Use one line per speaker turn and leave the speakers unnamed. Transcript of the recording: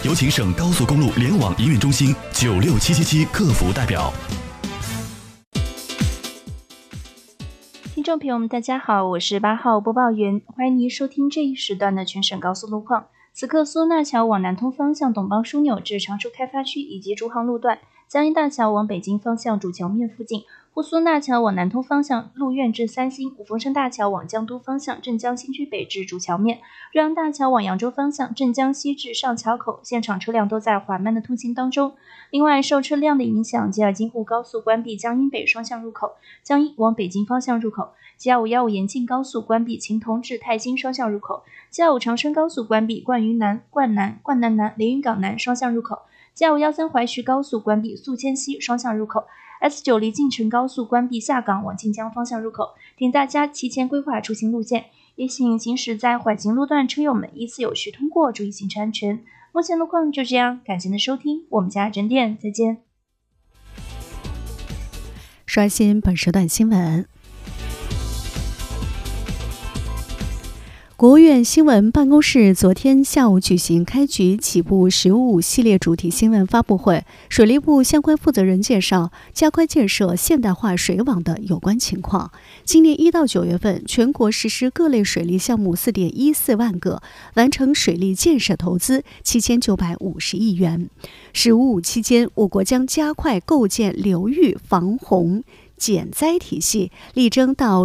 有请省高速公路联网营运中心96777客服代表。
听众朋友们，大家好，我是8号播报员，欢迎您收听这一时段的全省高速路况。此刻苏纳桥往南通方向董邦枢纽至常熟开发区以及诸行路段，江阴大桥往北京方向主桥面附近，沪苏纳桥往南通方向路苑至三星，五峰山大桥往江都方向镇江新区北至主桥面，瑞阳大桥往扬州方向镇江西至上桥口，现场车辆都在缓慢的通行当中。另外，受车辆的影响，吉尔京沪高速关闭江阴北双向入口，江阴往北京方向入口；G2515延庆高速关闭秦同至泰兴双向入口；G25长春高速关闭灌云南、灌南、灌南南、连云港南双向入口；G2513淮徐高速关闭宿迁西双向入口；S9离晋城高速关闭下港往晋江方向入口。请大家提前规划出行路线，也请行驶在缓行路段车友们依次有序通过，注意行车安全。目前路况就这样，感谢您的收听，我们下整点再见。
刷新本时段新闻。国务院新闻办公室昨天下午举行开局起步15系列主题新闻发布会，水利部相关负责人介绍加快建设现代化水网的有关情况。今年1到9月份，全国实施各类水利项目 4.14 万个，完成水利建设投资7950亿元。15期间，我国将加快构建流域防洪减灾体系，力争到